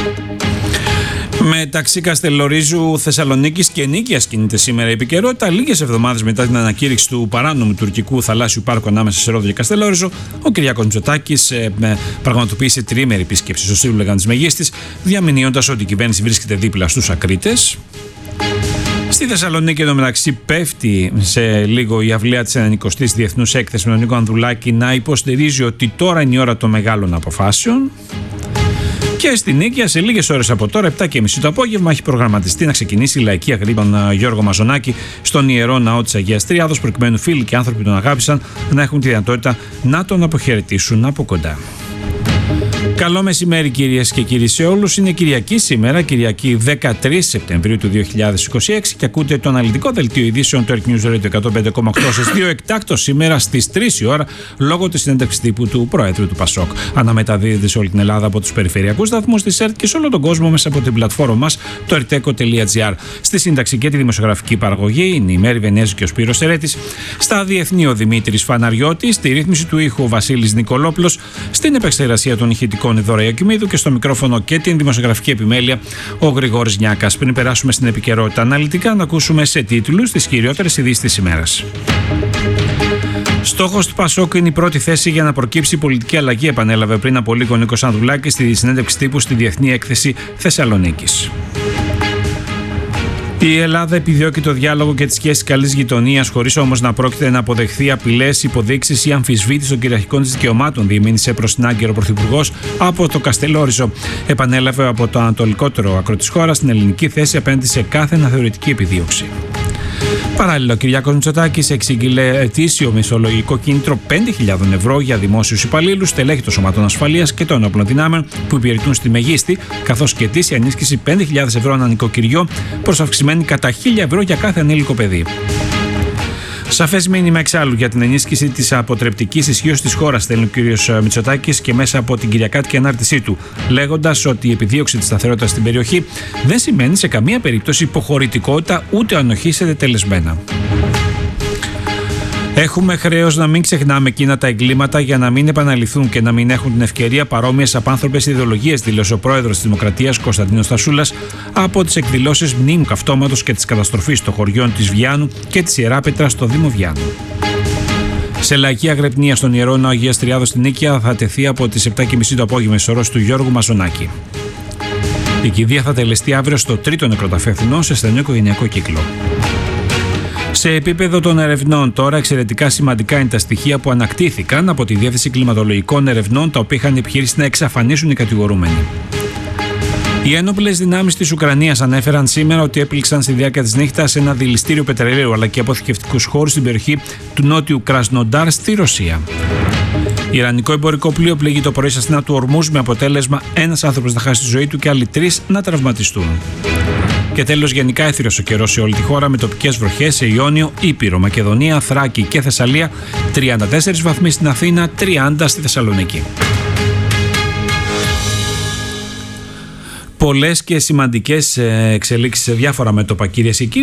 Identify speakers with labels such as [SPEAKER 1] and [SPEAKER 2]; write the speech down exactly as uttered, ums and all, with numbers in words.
[SPEAKER 1] Μεταξύ Καστελορίζου, Θεσσαλονίκης και Νίκαιας κινείται σήμερα η επικαιρότητα. Λίγες εβδομάδες μετά την ανακήρυξη του παράνομου τουρκικού θαλάσσιου πάρκου ανάμεσα σε Ρόδο και Καστελόριζο, ο Κυριάκος Μητσοτάκης ε, ε, πραγματοποίησε τριήμερη επίσκεψη στο Σύλλου Λεγάνης Μεγίστης, διαμηνύοντας ότι η κυβέρνηση βρίσκεται δίπλα στους ακρίτες. Στη Θεσσαλονίκη εντωμεταξύ πέφτει σε λίγο η αυλαία της ενενηκοστής Διεθνούς Έκθεσης με τον Νίκο Ανδρουλάκη να υποστηρίζει ότι τώρα είναι η ώρα των μεγάλων αποφάσεων. Και στη Νίκαια, σε λίγες ώρες από τώρα, επτά και μισή το απόγευμα, έχει προγραμματιστεί να ξεκινήσει η λαϊκή αγρύπνια των Γιώργο Μαζονάκη στον Ιερό Ναό της Αγίας Τριάδος, προκειμένου φίλοι και άνθρωποι που τον αγάπησαν να έχουν τη δυνατότητα να τον αποχαιρετήσουν από κοντά. Καλό μεσημέρι κυρίες και κύριοι σε όλους. Είναι Κυριακή σήμερα, Κυριακή δεκατρείς Σεπτεμβρίου του δύο χιλιάδες είκοσι έξι και ακούτε το αναλυτικό δελτίο ειδήσεων του Earth News Radio εκατόν πέντε κόμμα οκτώ στις δύο εκτάκτο σήμερα στις τρεις η ώρα λόγω της συνέντευξης τύπου του Προέδρου του Πασόκ. Αναμεταδίδεται σε όλη την Ελλάδα από τους περιφερειακούς σταθμούς της ΕΡΤ και σε όλο τον κόσμο μέσα από την πλατφόρμα μας το ερτέκο τελεία τζι άρ. Στη σύνταξη και τη δημοσιογραφική παραγωγή είναι η Μέρη Βενέζη και ο Σπύρος Ερέτης. Στα διεθνή ο Δημήτρης Φαναριώτης, στη ρύθμιση του ήχου ο Βασίλης Νικολόπουλος, στην επεξεργασία των ηχητικών η Δώρα Ιακουμίδου και στο μικρόφωνο και την δημοσιογραφική επιμέλεια ο Γρηγόρης Νιάκας. Πριν περάσουμε στην επικαιρότητα αναλυτικά, να ακούσουμε σε τίτλους τις κυριότερες ειδήσεις της ημέρας. Στόχος του Πασόκ είναι η πρώτη θέση για να προκύψει πολιτική αλλαγή, επανέλαβε πριν από λίγο ο Νίκος Ανδρουλάκης στη συνέντευξη τύπου στη Διεθνή Έκθεση Θεσσαλονίκης. Η Ελλάδα επιδιώκει το διάλογο και τις σχέσεις καλής γειτονίας, χωρίς όμως να πρόκειται να αποδεχθεί απειλές, υποδείξεις ή αμφισβήτηση των κυριαρχικών της δικαιωμάτων, διεμήνυσε προς την Άγκυρο Πρωθυπουργός από το Καστελόριζο. Επανέλαβε από το ανατολικότερο άκρο της χώρας την ελληνική θέση απέναντι σε κάθε αναθεωρητική επιδίωξη. Παράλληλα, ο Κυριάκος Μητσοτάκης εξήγηλε ετήσιο μισθολογικό κίνητρο πέντε χιλιάδες ευρώ για δημόσιους υπαλλήλους, στελέχη των σωματών ασφαλείας και των όπλων δυνάμεων που υπηρετούν στη Μεγίστη, καθώς και ετήσια ενίσχυση πέντε χιλιάδες ευρώ ανά νοικοκυριό, προς αυξημένη κατά χίλια ευρώ για κάθε ανήλικο παιδί. Σαφές μήνυμα εξάλλου για την ενίσχυση της αποτρεπτικής ισχύως της χώρας, στέλνει ο κ. Μητσοτάκης και μέσα από την κυριακάτικη ανάρτησή του, λέγοντας ότι η επιδίωξη της σταθερότητας στην περιοχή δεν σημαίνει σε καμία περίπτωση υποχωρητικότητα ούτε ανοχή σε τελεσμένα. Έχουμε χρέος να μην ξεχνάμε εκείνα τα εγκλήματα για να μην επαναληφθούν και να μην έχουν την ευκαιρία παρόμοιες απάνθρωπες ιδεολογίες, δήλωσε ο πρόεδρος της Δημοκρατίας Κωνσταντίνος Στασούλας από τις εκδηλώσεις μνήμου Καυτώματος και της καταστροφής των χωριών της Βιάνου και της Ιεράπετρας στο Δήμο Βιάνου. Σε λαϊκή αγρυπνία στον Ιερό Ναό Αγίας Τριάδος στην Νίκαια θα τεθεί από τις επτά και μισή το απόγευμα στις ορός του Γιώργου Μαζονάκη. Η κηδεία θα τελεστεί αύριο στο τρίτο νεκροταφείο Αθηνών σε στενό οικογενειακό κύκλο. Σε επίπεδο των ερευνών, τώρα εξαιρετικά σημαντικά είναι τα στοιχεία που ανακτήθηκαν από τη Διεύθυνση Κλιματολογικών Ερευνών, τα οποία είχαν επιχειρήσει να εξαφανίσουν οι κατηγορούμενοι. Οι ένοπλες δυνάμεις της Ουκρανίας ανέφεραν σήμερα ότι έπληξαν στη διάρκεια της νύχτας ένα δηληστήριο πετρελαίου αλλά και αποθηκευτικούς χώρους στην περιοχή του νότιου Κρασνοντάρ στη Ρωσία. Ιρανικό εμπορικό πλοίο πλήγει το πρωί στα στενά του Ορμούζ με αποτέλεσμα ένας άνθρωπος να χάσει τη ζωή του και άλλοι τρεις να τραυματιστούν. Και τέλος, γενικά έθυρος ο καιρός σε όλη τη χώρα με τοπικές βροχές σε Ιόνιο, Ήπειρο, Μακεδονία, Θράκη και Θεσσαλία, τριάντα τέσσερις βαθμοί στην Αθήνα, τριάντα στη Θεσσαλονίκη. Πολλές και σημαντικές εξελίξεις σε διάφορα μέτωπα, κυρίες και κύριοι.